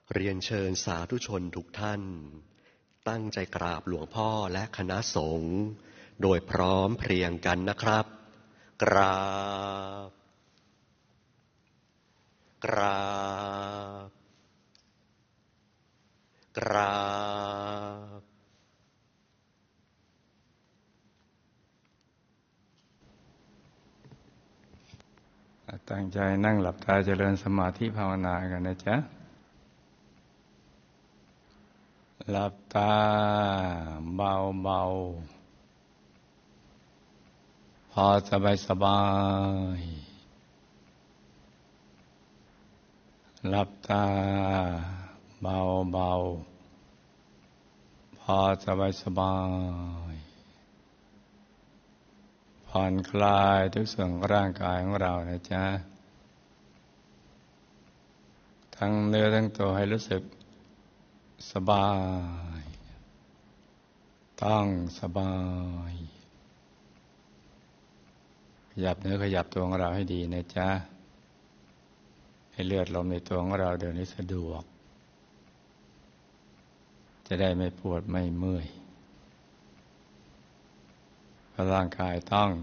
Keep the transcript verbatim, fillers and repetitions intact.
เรียนเชิญสาธุชนทุกท่านตั้งใจกราบหลวงพ่อและคณะสงฆ์โดยพร้อมเพรียงกันนะครับกราบกราบกราบตั้งใจนั่งหลับตาเจริญสมาธิภาวนากันนะจ๊ะหลับตาเบาๆพอสบายสบายหลับตาเบาๆพอสบายสบายผ่อนคลายทุกส่วนของร่างกายของเรานะจ๊ะทั้งเนื้อทั้งตัวให้รู้สึกสบายต้องสบายขยับเนื้อขยับตัวของเราให้ดีนะจ๊ะให้เลือดลมในตัวของเราเดินให้สะดวกจะได้ไม่ปวดไม่เมื่อยเพราะร่างกายต้อง